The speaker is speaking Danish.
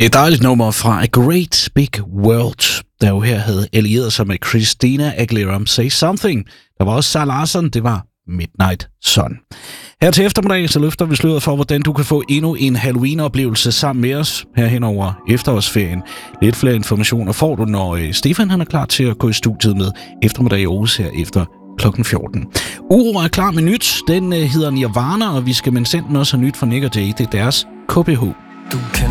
Et dejligt nummer fra A Great Big World, der jo her havde allieret sig med Christina Aguilera, Say Something. Der var også Zara Larsson, det var Midnight Sun. Her til eftermiddag, så løfter vi sløret for, hvordan du kan få endnu en Halloween-oplevelse sammen med os her hen over efterårsferien. Lidt flere informationer får du, når Stefan han er klar til at gå i studiet med eftermiddag i Aarhus her efter klokken 14. Uro er klar med nyt. Den hedder Nirvana, og vi skal mindst også have nyt fra Nick og Jay. Det er deres KBH. Du kan